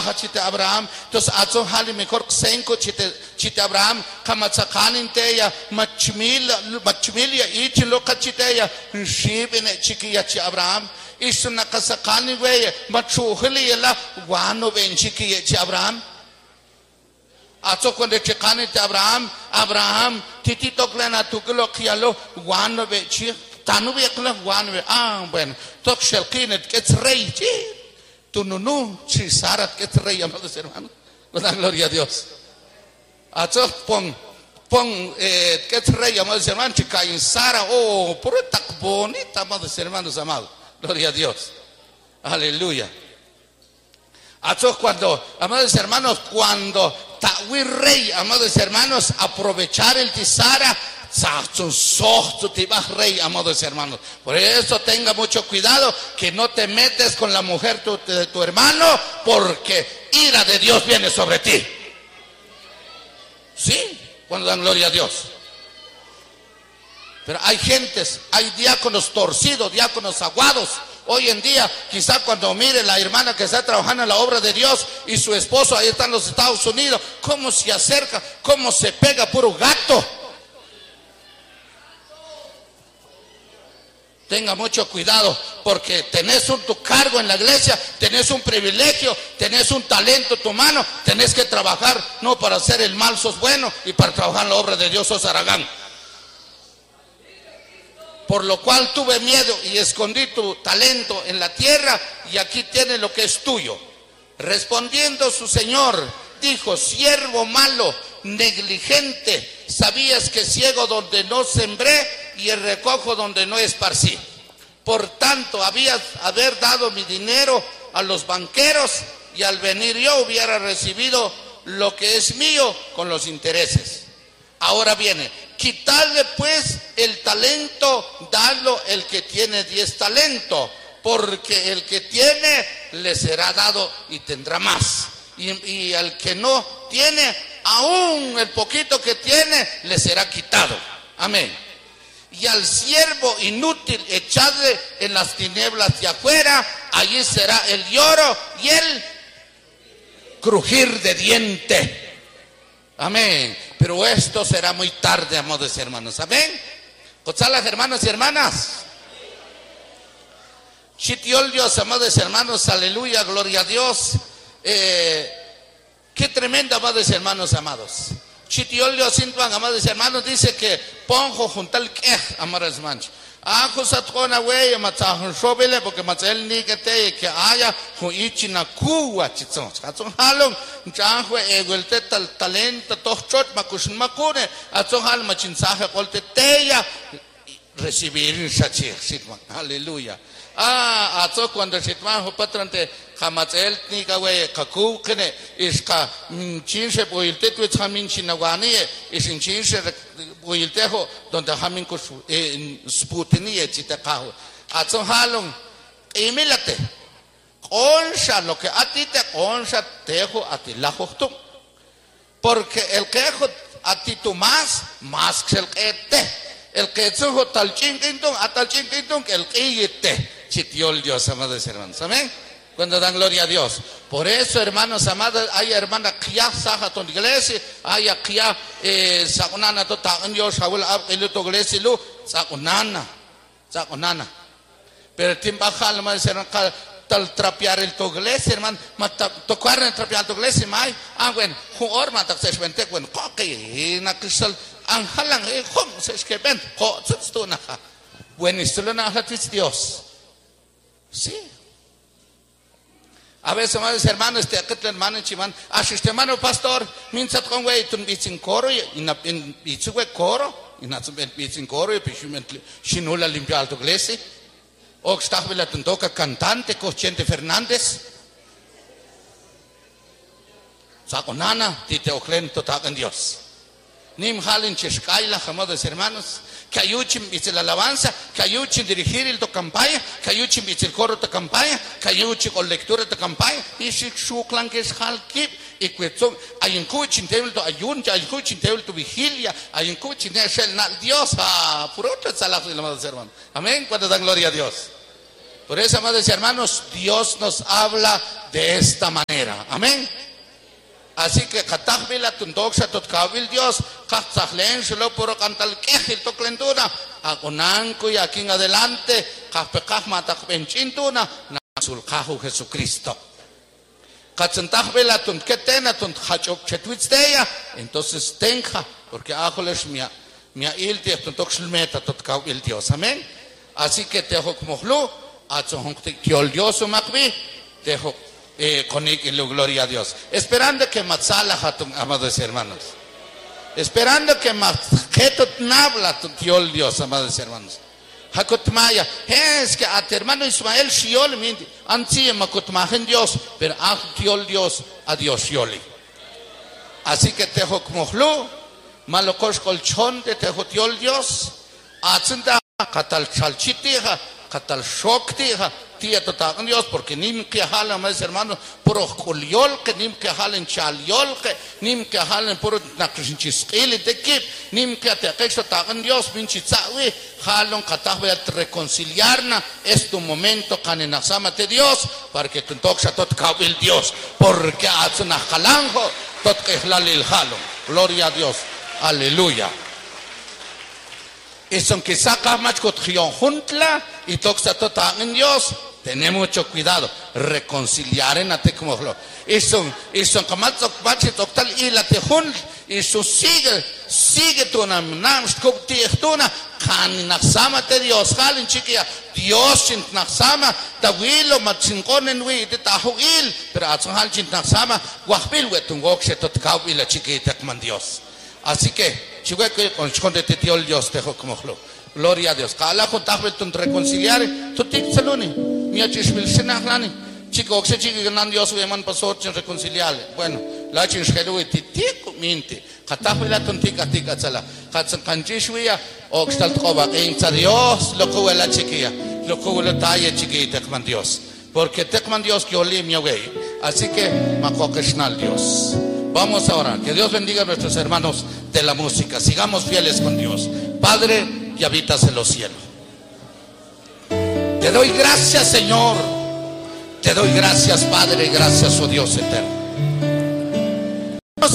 chite Abraham tos azo hali mejor senko chite Abraham kama tsakanin teya machmilia ichi loka chite ya shibine chikiya chi Abraham isuna kasakani weye machuhili yela wano ben chikiya chi Abraham azo cuando chekani te Abraham titi toklena tuklo kialo wano be chi tanu be kla wano be bueno tok shelkinet gets rey tu nunu chisarat que rey, amados hermanos. La gloria a Dios. Acho pon que rey, amados hermanos, chica en Sara, oh, por esta bonita, amados hermanos amados. Gloria a Dios. Aleluya. Acho cuando, amados hermanos, cuando tawi rey, amados hermanos, aprovechar el tisara. Rey, amados hermanos. Por eso tenga mucho cuidado que no te metes con la mujer de tu hermano, porque ira de Dios viene sobre ti. Sí, cuando dan gloria a Dios. Pero hay gentes, hay diáconos torcidos, diáconos aguados. Hoy en día, quizá cuando mire la hermana que está trabajando en la obra de Dios y su esposo ahí está en los Estados Unidos, cómo se acerca, cómo se pega puro gato. Tenga mucho cuidado porque tenés tu cargo en la iglesia, tenés un privilegio, tenés un talento en tu mano, tenés que trabajar, no para hacer el mal sos bueno y para trabajar en la obra de Dios sos haragán. Por lo cual tuve miedo y escondí tu talento en la tierra y aquí tienes lo que es tuyo. Respondiendo su señor, dijo: siervo malo, negligente, sabías que ciego donde no sembré y el recojo donde no esparcí. Por tanto, haber dado mi dinero a los banqueros y al venir yo hubiera recibido lo que es mío con los intereses. Ahora viene, quitarle pues el talento, darlo el que tiene 10 talentos, porque el que tiene le será dado y tendrá más. Y al que no tiene, aún el poquito que tiene le será quitado. Amén. Y al siervo inútil echadle en las tinieblas de afuera, allí será el lloro y el crujir de diente. Amén. Pero esto será muy tarde, amados hermanos. Amén. ¿Cochalas, hermanos y hermanas? Chitiol Dios, amados hermanos, aleluya, gloria a Dios. Qué tremenda, amados hermanos amados. Chitiolio Sintuan, amados hermanos, dice que ponjo juntal que amados hermanos. Satona wey, matahun shobele, porque matel ni que te que haya huichina kuwa chitzon. Atson halong, janhue eguelte talento, tochot, makushin makune, atson hal machinsaje colte teya, recibir shachir, Sintuan. Aleluya. Atso cuando Sintuan patrante. Hamatel ni kawe kakukene iska chinse boilte tu chamin chinawani isin chinse boiltejo donde hamin ko sputini chitakaho atson halong imilate onsha lo que a ti te onsha tejo a ti la tu porque el quejo a ti tu más que el que sujo tal chinquintón a tal chinquintón que el que chitiol Dios, amados hermanos. Amén. Cuando dan gloria a Dios. Por eso, hermanos amados, hay hermana kia saja ton iglesia, hay kia sakunana to taun yo shawul ab elu to iglesia lu sakunana. Pero timbajal hermanos hermanos tal trapear el to iglesia hermano, tocar en trapear to iglesia mai, bueno, juor mata se vente bueno, coque na cristal anjalang hom se esqueben, ho tstuna. Bueno, esto na hatis Dios. Sí. A veces, amados hermanos, este hermano chiman, este hermano pastor, minsat con güey, tú dicen coro y dice güey coro, y no dicen coro y pichumente chinula limpiar tu iglesia. O está vela toca cantante Chente Fernández. Saconana, tite oclento tagan Dios. Nim halin chescaila, amados hermanos. Que ayuchen dice la alabanza, que ayuchen dirigir el to campaña, que ayuchen dice el coro de campaña, que ayuchen con lectura de campaña, y si su clan que es halkip, y que hay un coaching table to ayun, hay un coaching table to vigilia, hay un coaching table Dios, por otro salazo de la madre hermano. Amén, cuando dan gloria a Dios. Por eso, amados hermanos, Dios nos habla de esta manera. Amén. Así que katakvila tundoksha totkawil Dios, kakzahlen shelo puro cantal kejil toklentuna, agonanko y aquí en adelante, kakpekaj matakbenchintuna, nasulkahu Jesucristo. Katzentahvila tunketena tunkhachok chetwitzteya, entonces tenja, porque ajoles mia ilti tuntokshilmeta totkawil Dios. Amén. Así que tejo kmohlu, atzohontik tiol Dios umakbi, tejo con gloria a Dios, esperando que matzala hatun, amados hermanos, esperando que matjetot nabla tu tiol Dios, amados hermanos. Hakutmaya, es que a tu hermano Ismael shiol minti, ansi makutmajen Dios, pero a tiol Dios, a Dios shioli. Así que tejo kmohlu, malokosh colchón de tejo tiol Dios, atzenda katal chalchitija, katal shoktija. Tía total Dios, porque nim que jalan, mis hermanos, puro culiol, que nim que jalen chaliol, que nim que jalen puro nakrishinchiskili de kip, nim que te aquecho total Dios, pinchitzawi, jalon katahwe a reconciliarna, es tu momento, canenasama de Dios, para que tu toxa tot kawil Dios, porque hace una jalanjo, tot que jalil jalon, gloria a Dios, aleluya. Y son que saca más cotrión juntla y toxa total en Dios. Tenemos mucho cuidado, reconciliar en la tecnología. Y son como bache total y la tejun y su sigue tu nam skoptichtuna kan naxama te Dios halin chiquia Dios sin naxama tawilo matsinkonen wi te tahuil pero atson hal sin naxama guahbil wetungok se totkau y la chiquita man Dios. Así que chique con de tiol Dios tejo como gloria a Dios. Kala ko tahbel tun reconciliar tu tik saluni. Mia chishmil sinahlani. Chico oxe chico ganan Dios weman pasor chin reconciliar. Bueno, la chin shelu titik minti. Katahbela tun tika tsala. Katsan kanchishwiya oxtal tkoba insa Dios lo ko la chiquia. Lo ko la taya chiquita man Dios. Porque tekman Dios que oli mi wey. Así que makokeshnal Dios. Vamos a orar. Que Dios bendiga a nuestros hermanos de la música. Sigamos fieles con Dios. Padre, que habitas en los cielos. Te doy gracias, Señor. Te doy gracias, Padre. Gracias, oh Dios eterno.